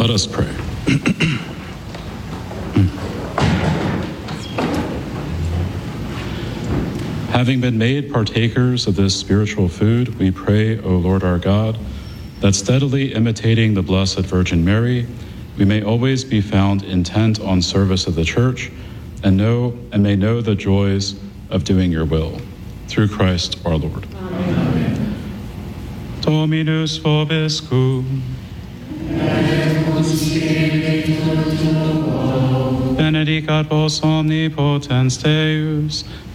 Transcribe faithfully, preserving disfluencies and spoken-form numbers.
Let us pray. Having been made partakers of this spiritual food, we pray, O Lord our God, that steadily imitating the Blessed Virgin Mary, we may always be found intent on service of the Church and know and may know the joys of doing your will. Through Christ our Lord. Amen. Dominus vobiscum. Benedicat vos omnipotens Deus,